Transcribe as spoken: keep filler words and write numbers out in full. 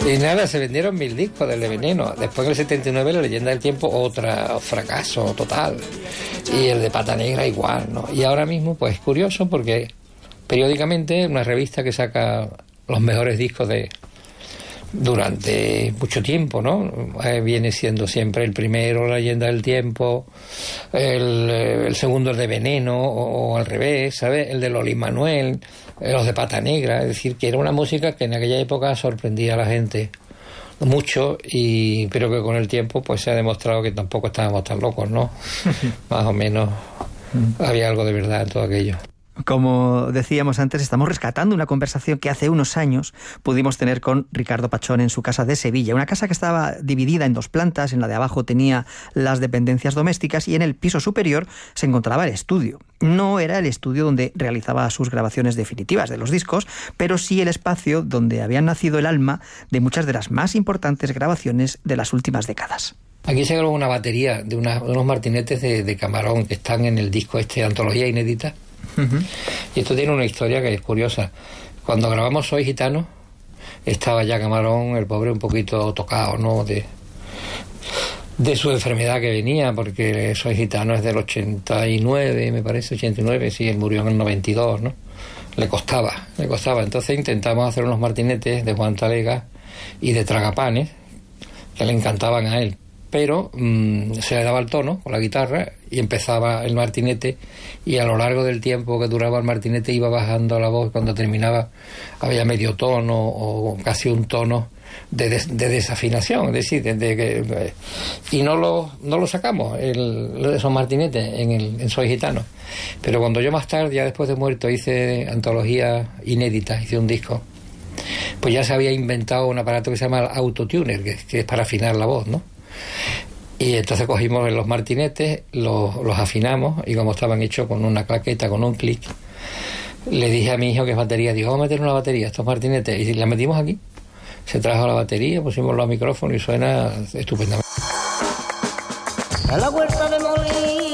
Y nada, se vendieron mil discos del de Veneno. Después en el setenta y nueve La Leyenda del Tiempo, otra fracaso total. Y el de Pata Negra igual, ¿no? Y ahora mismo, pues curioso, porque periódicamente una revista que saca los mejores discos de durante mucho tiempo, ¿no? Eh, viene siendo siempre el primero La Leyenda del Tiempo, el, el segundo el de Veneno, o, o al revés, ¿sabes? El de Loli Manuel, eh, los de Pata Negra. Es decir, que era una música que en aquella época sorprendía a la gente mucho, y pero que con el tiempo pues se ha demostrado que tampoco estábamos tan locos, ¿no? Más o menos había algo de verdad en todo aquello. Como decíamos antes, estamos rescatando una conversación que hace unos años pudimos tener con Ricardo Pachón en su casa de Sevilla. Una casa que estaba dividida en dos plantas. En la de abajo tenía las dependencias domésticas y en el piso superior se encontraba el estudio. No era el estudio donde realizaba sus grabaciones definitivas de los discos, pero sí el espacio donde había nacido el alma de muchas de las más importantes grabaciones de las últimas décadas. Aquí se grabó una batería de, una, de unos martinetes de, de Camarón que están en el disco este, Antología Inédita. Uh-huh. Y esto tiene una historia que es curiosa. Cuando grabamos Soy Gitano, estaba ya Camarón, el pobre, un poquito tocado, ¿no? De, de su enfermedad que venía, porque Soy Gitano es del ochenta y nueve, me parece, ochenta y nueve, sí, él murió en el noventa y dos, ¿no? Le costaba, le costaba. Entonces intentamos hacer unos martinetes de Juan Talega y de Tragapanes, que le encantaban a él. Pero mmm, se le daba el tono con la guitarra y empezaba el martinete, y a lo largo del tiempo que duraba el martinete iba bajando la voz. Cuando terminaba había medio tono o casi un tono de, des, de desafinación, es decir, de, de, de, y no lo, no lo sacamos, el, esos martinetes en, el, en Soy Gitano. Pero cuando yo más tarde, ya después de muerto, hice Antología Inédita, hice un disco, pues ya se había inventado un aparato que se llama autotuner, que, que es para afinar la voz, ¿no? Y entonces cogimos los martinetes, los, los afinamos, y como estaban hechos con una claqueta, con un clic, le dije a mi hijo que es batería, digo, vamos a meter una batería, estos martinetes, y la metimos aquí. Se trajo la batería, pusimos los micrófonos y suena estupendamente. A la huerta de Molina